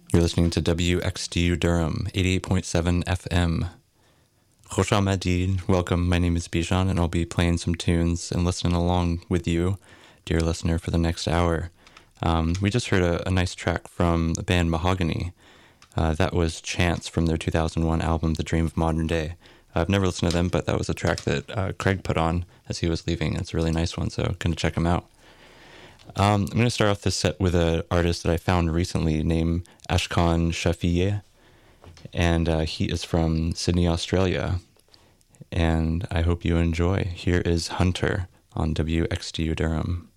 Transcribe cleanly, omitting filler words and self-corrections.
You're listening to WXDU Durham, 88.7 FM. Khosh Ahmadid, welcome. My name is Bijan, and I'll be playing some tunes and listening along with you, dear listener, for the next hour. We just heard a nice track from the band Mahogany. That was Chance from their 2001 album, The Dream of Modern Day. I've never listened to them, but that was a track that Craig put on as he was leaving. It's a really nice one, so gonna check him out. I'm going to start off this set with an artist that I found recently named Ashkan Shafieh, and he is from Sydney, Australia, and I hope you enjoy. Here is Hunter on WXDU Durham.